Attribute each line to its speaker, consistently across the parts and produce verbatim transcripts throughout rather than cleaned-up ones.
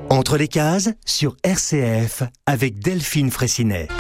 Speaker 1: Entre les cases, sur R C F, avec Delphine Fraissinet.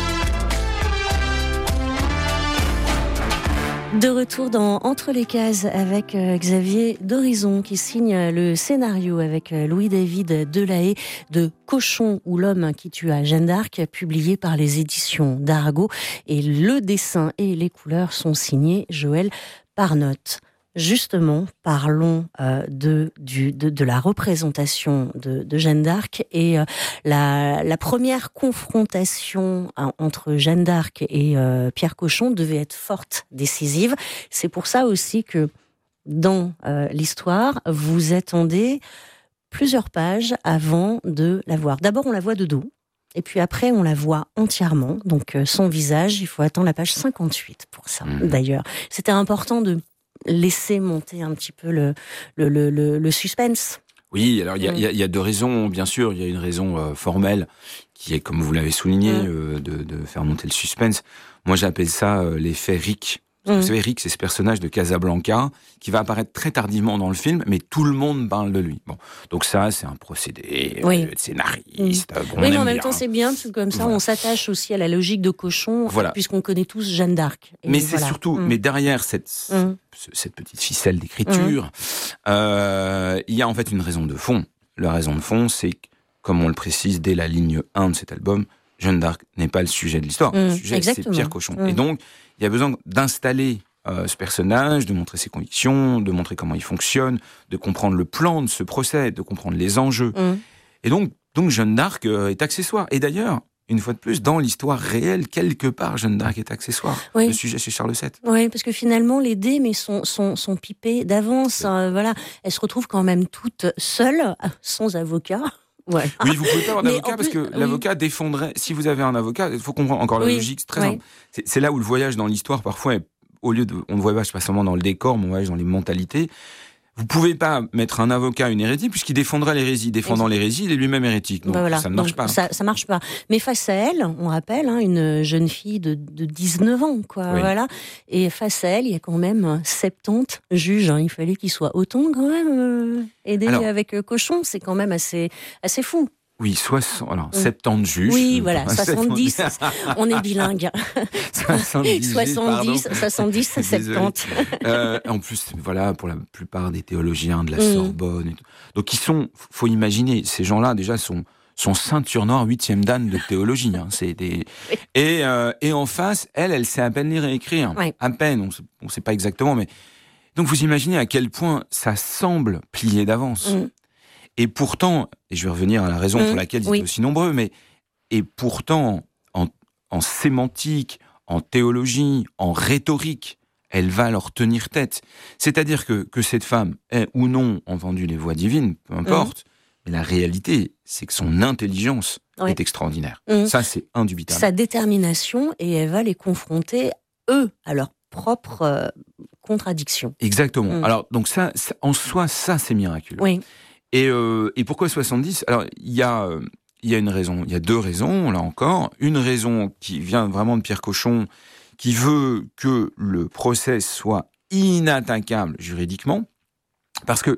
Speaker 2: De retour dans Entre les cases avec euh, Xavier d'Horizon qui signe le scénario avec euh, Louis-David Delahaye de Cochon ou l'homme qui tua Jeanne d'Arc, publié par les éditions d'Arago. Et le dessin et les couleurs sont signés Joël Parnotte. Justement, parlons euh, de, du, de, de la représentation de, de Jeanne d'Arc et euh, la, la première confrontation hein, entre Jeanne d'Arc et euh, Pierre Cochon devait être forte, décisive. C'est pour ça aussi que dans euh, l'histoire, vous attendez plusieurs pages avant de la voir. D'abord, on la voit de dos. Et puis après, on la voit entièrement. Donc, euh, son visage, il faut attendre la page cinquante-huit pour ça, mmh. d'ailleurs. C'était important de laisser monter un petit peu le, le, le, le, le suspense.
Speaker 3: Oui, alors il y, mmh. y, y a deux raisons, bien sûr. Il y a une raison euh, formelle qui est, comme vous l'avez souligné, mmh. euh, de, de faire monter le suspense. Moi, j'appelle ça euh, l'effet Rick. Parce que, mmh. vous savez, Rick, c'est ce personnage de Casablanca qui va apparaître très tardivement dans le film, mais tout le monde parle de lui. Bon, donc ça, c'est un procédé oui. euh, de scénariste.
Speaker 2: Mmh. Bon, oui, mais en même bien. temps, c'est bien, parce que comme ça, voilà. on s'attache aussi à la logique de Cochon, voilà. puisqu'on connaît tous Jeanne d'Arc. Et
Speaker 3: mais
Speaker 2: voilà.
Speaker 3: c'est surtout, mmh. mais derrière cette, mmh. cette petite ficelle d'écriture, mmh. euh, il y a en fait une raison de fond. La raison de fond, c'est que, comme on le précise dès la ligne un de cet album, Jeanne d'Arc n'est pas le sujet de l'histoire. Mmh. Le sujet, Exactement. c'est Pierre Cochon. Mmh. Et donc, il y a besoin d'installer euh, ce personnage, de montrer ses convictions, de montrer comment il fonctionne, de comprendre le plan de ce procès, de comprendre les enjeux. Mmh. Et donc, donc Jeanne d'Arc euh, est accessoire. Et d'ailleurs, une fois de plus, dans l'histoire réelle, quelque part, Jeanne d'Arc est accessoire. Oui. Le sujet, c'est Charles sept.
Speaker 2: Oui, parce que finalement, les dés mais sont, sont, sont pipés d'avance. Euh, voilà. Elles se retrouvent quand même toutes seules, sans avocat. Ouais.
Speaker 3: Oui, vous pouvez pas avoir d'avocat parce que oui. l'avocat défendrait. Si vous avez un avocat, il faut comprendre encore la oui. logique. C'est très oui. simple. C'est, c'est là où le voyage dans l'histoire parfois, est, au lieu de, on ne voyage pas seulement dans le décor, mais on voyage dans les mentalités. Vous pouvez pas mettre un avocat à une hérésie puisqu'il défendrait l'hérésie. Défendant l'hérésie, il est lui-même hérétique. Donc, bah voilà. ça ne marche Donc, pas.
Speaker 2: Ça, ça marche pas. Mais face à elle, on rappelle, hein, une jeune fille de, de dix-neuf ans, quoi. Oui. Voilà. Et face à elle, il y a quand même soixante-dix juges. Hein. Il fallait qu'ils soient autant, quand même, euh, aidés Alors, avec euh, Cochon. C'est quand même assez, assez fou.
Speaker 3: Oui, soixante, alors, mmh. soixante-dix juges.
Speaker 2: Oui, voilà, soixante-dix, on est bilingue.
Speaker 3: soixante-dix,
Speaker 2: soixante-dix, soixante-dix, soixante-dix.
Speaker 3: euh, en plus, voilà, pour la plupart des théologiens de la mmh. Sorbonne. Et tout. Donc, ils sont, faut imaginer, ces gens-là, déjà, sont, sont ceinture noire, huitième dan de théologie. Hein, c'est des... oui. et, euh, et en face, elle, elle sait à peine lire et écrire. Oui. À peine, on ne sait pas exactement, mais. Donc, vous imaginez à quel point ça semble plié d'avance. Mmh. Et pourtant, et je vais revenir à la raison mmh, pour laquelle ils oui. étaient aussi nombreux, mais et pourtant, en, en sémantique, en théologie, en rhétorique, elle va leur tenir tête. C'est-à-dire que, que cette femme ait ou non entendu les voix divines, peu importe, mmh. mais la réalité, c'est que son intelligence oui. est extraordinaire. Mmh. Ça, c'est indubitable.
Speaker 2: Sa détermination, et elle va les confronter, eux, à leur propre euh, contradiction.
Speaker 3: Exactement. Mmh. Alors, donc ça, ça, en soi, ça, c'est miraculeux.
Speaker 2: Oui.
Speaker 3: Et, euh, et pourquoi soixante-dix ? Alors, il y a, euh, il y a une raison, il y a deux raisons, là encore. Une raison qui vient vraiment de Pierre Cochon, qui veut que le procès soit inattaquable juridiquement, parce que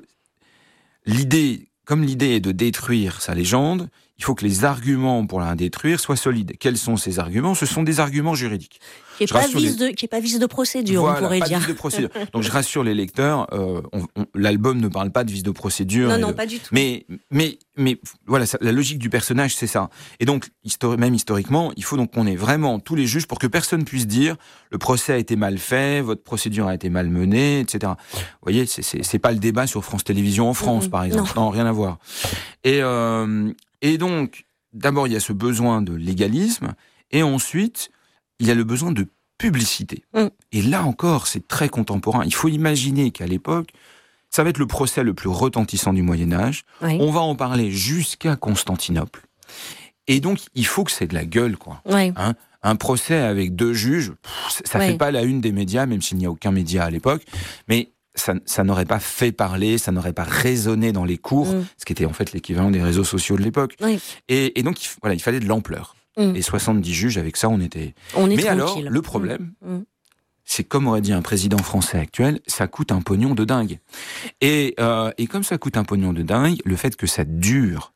Speaker 3: l'idée, comme l'idée est de détruire sa légende, il faut que les arguments pour la détruire soient solides. Quels sont ces arguments ? Ce sont des arguments juridiques.
Speaker 2: Qui n'est pas, les... de, pas vice de procédure,
Speaker 3: voilà,
Speaker 2: on pourrait
Speaker 3: pas
Speaker 2: dire.
Speaker 3: Vice de procédure. Donc je rassure les lecteurs, euh, on, on, l'album ne parle pas de vice de procédure.
Speaker 2: Non, non,
Speaker 3: de...
Speaker 2: pas du tout.
Speaker 3: Mais, mais, mais voilà, ça, la logique du personnage, c'est ça. Et donc, histori- même historiquement, il faut donc qu'on ait vraiment tous les juges pour que personne puisse dire le procès a été mal fait, votre procédure a été mal menée, et cetera. Vous voyez, c'est, c'est, c'est pas le débat sur France Télévisions en France, mmh, par exemple. Non. non, rien à voir. Et, euh, et donc, d'abord, il y a ce besoin de légalisme, et ensuite, il y a le besoin de publicité. Mmh. Et là encore, c'est très contemporain. Il faut imaginer qu'à l'époque, ça va être le procès le plus retentissant du Moyen-Âge. Oui. On va en parler jusqu'à Constantinople. Et donc, il faut que c'est de la gueule, quoi.
Speaker 2: Oui.
Speaker 3: Hein, un procès avec deux juges, pff, ça ne oui. fait pas la une des médias, même s'il n'y a aucun média à l'époque. Mais ça, ça n'aurait pas fait parler, ça n'aurait pas résonné dans les cours, mmh. ce qui était en fait l'équivalent des réseaux sociaux de l'époque. Oui. Et, et donc, il, voilà, il fallait de l'ampleur. Mmh. Et soixante-dix juges, avec ça, on était...
Speaker 2: On est
Speaker 3: Mais
Speaker 2: tranquille.
Speaker 3: alors, le problème,
Speaker 2: mmh.
Speaker 3: c'est comme aurait dit un président français actuel, ça coûte un pognon de dingue. Et, euh, et comme ça coûte un pognon de dingue, le fait que ça dure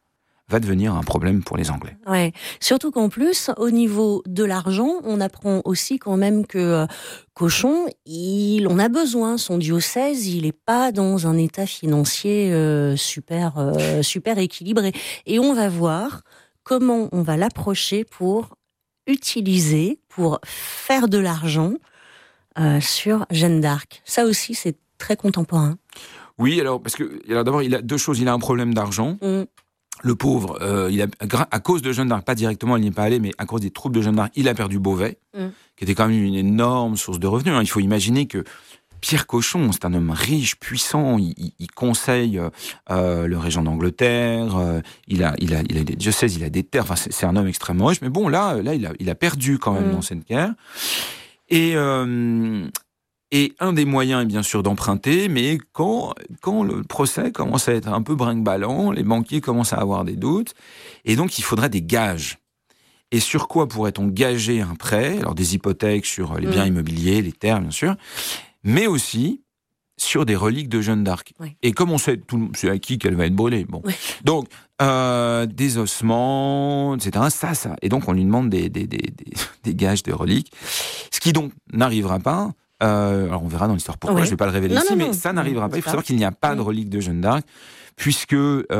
Speaker 3: va devenir un problème pour les Anglais.
Speaker 2: Ouais. Surtout qu'en plus, au niveau de l'argent, on apprend aussi quand même que euh, Cochon, il en a besoin. Son diocèse, il n'est pas dans un état financier euh, super, euh, super équilibré. Et on va voir comment on va l'approcher pour utiliser, pour faire de l'argent euh, sur Jeanne d'Arc. Ça aussi, c'est très contemporain.
Speaker 3: Oui, alors, parce que alors d'abord, il a deux choses. Il a un problème d'argent. Mmh. Le pauvre, euh, il a, à cause de Jeanne d'Arc, pas directement, il n'y est pas allé, mais à cause des troupes de Jeanne d'Arc, il a perdu Beauvais, mmh. qui était quand même une énorme source de revenus. Hein. Il faut imaginer que Pierre Cochon, c'est un homme riche, puissant, il, il, il conseille euh, le régent d'Angleterre, euh, il, a, il, a, il a des diocèses, il a des terres, enfin, c'est, c'est un homme extrêmement riche, mais bon, là, là il, a, il a perdu quand même mmh. dans cette guerre. Et... Euh, Et un des moyens est bien sûr d'emprunter, mais quand, quand le procès commence à être un peu brinque-ballant, les banquiers commencent à avoir des doutes, et donc il faudrait des gages. Et sur quoi pourrait-on gager un prêt ? Alors des hypothèques sur les biens mmh. immobiliers, les terres bien sûr, mais aussi sur des reliques de Jeanne d'Arc. Oui. Et comme on sait, tout, c'est acquis qu'elle va être brûlée. Bon. Oui. Donc, euh, des ossements, et cetera. Ça, ça. Et donc on lui demande des, des, des, des, des gages, des reliques, ce qui donc n'arrivera pas. Euh, alors on verra dans l'histoire pourquoi, oui. je ne vais pas le révéler non, ici, non, mais non. ça n'arrivera oui, pas. Il faut savoir qu'il n'y a pas oui. de relique de Jeanne d'Arc, puisque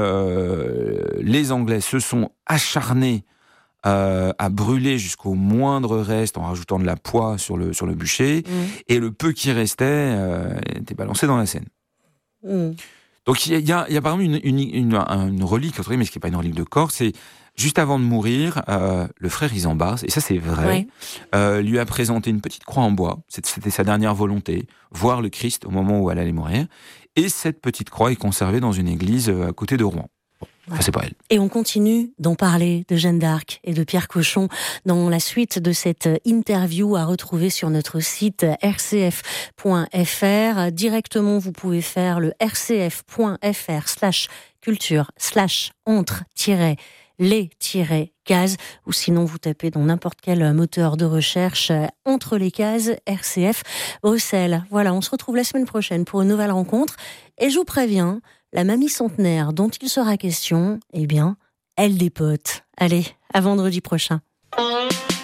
Speaker 3: euh, les Anglais se sont acharnés euh, à brûler jusqu'au moindre reste en rajoutant de la poix sur le, sur le bûcher, mmh. et le peu qui restait euh, était balancé dans la Seine. Mmh. Donc il y, y, y a par exemple une, une, une, une relique, mais ce qui n'est pas une relique de corps, c'est juste avant de mourir, euh, le frère Isambard, et ça c'est vrai, oui. euh, lui a présenté une petite croix en bois, c'était sa dernière volonté, voir le Christ au moment où elle allait mourir, et cette petite croix est conservée dans une église à côté de Rouen. Bon, ouais. enfin, c'est pas elle.
Speaker 2: Et on continue d'en parler de Jeanne d'Arc et de Pierre Cochon dans la suite de cette interview à retrouver sur notre site r c f point f r. Directement, vous pouvez faire le r c f point f r slash culture slash entre les-cases, ou sinon vous tapez dans n'importe quel moteur de recherche entre les cases R C F Bruxelles. Voilà, on se retrouve la semaine prochaine pour une nouvelle rencontre. Et je vous préviens, la mamie centenaire dont il sera question, eh bien, elle dépote. Allez, à vendredi prochain.